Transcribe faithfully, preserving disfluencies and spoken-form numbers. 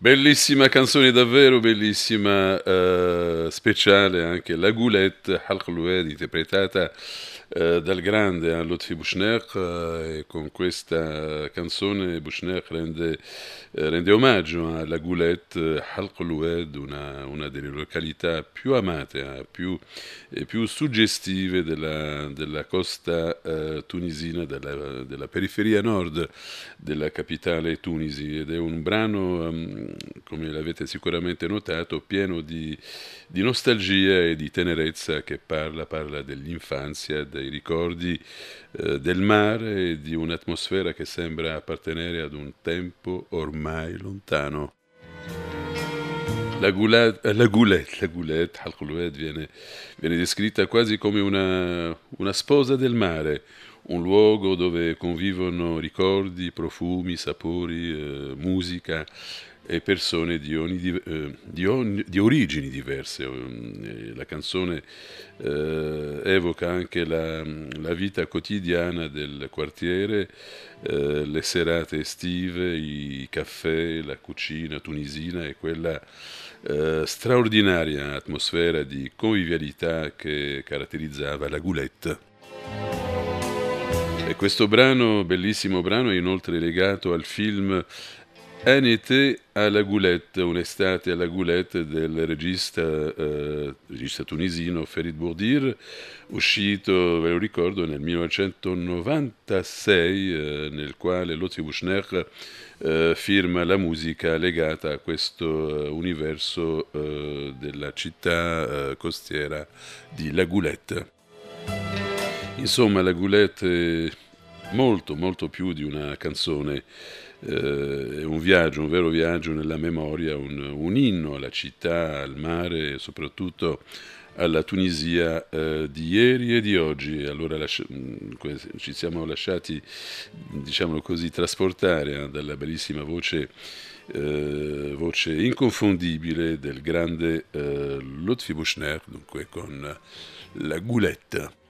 Bellissima canzone davvero, bellissima, ehm, speciale anche La Goulette, Halk Loued, interpretata, ehm, dal grande, hein, Lotfi Bouchner, eh, e con questa canzone Bouchner rende ehm, rende omaggio alla Goulette, Halk Loued, una una delle località più amate, eh, più e più suggestive della della costa, ehm, tunisina, della della periferia nord della capitale Tunisi, ed è un brano, ehm, come l'avete sicuramente notato, pieno di, di nostalgia e di tenerezza, che parla, parla dell'infanzia, dei ricordi, eh, del mare e di un'atmosfera che sembra appartenere ad un tempo ormai lontano. La goulette, eh, la goulette, la goulette, Halk Loued, viene, viene descritta quasi come una, una sposa del mare, un luogo dove convivono ricordi, profumi, sapori, eh, musica e persone di, ogni, di, eh, di ogni- di origini diverse. Eh, La canzone eh, evoca anche la, la vita quotidiana del quartiere, eh, le serate estive, i caffè, la cucina tunisina e quella eh, straordinaria atmosfera di convivialità che caratterizzava la Goulette. E questo brano, bellissimo brano, è inoltre legato al film Un été à la Goulette, un'estate alla Goulette, del regista, eh, regista tunisino Ferid Bourdir, uscito, ve lo ricordo, nel millenovecentonovantasei, eh, nel quale Lotfi Bouchner eh, firma la musica legata a questo eh, universo eh, della città eh, costiera di La Goulette. Insomma, la Goulette è molto, molto più di una canzone, eh, è un viaggio, un vero viaggio nella memoria, un, un inno alla città, al mare e soprattutto alla Tunisia eh, di ieri e di oggi. Allora lascia- mh, que- ci siamo lasciati, diciamolo così, trasportare, eh, dalla bellissima voce, eh, voce inconfondibile del grande eh, Lotfi Bouchner, dunque con la Goulette.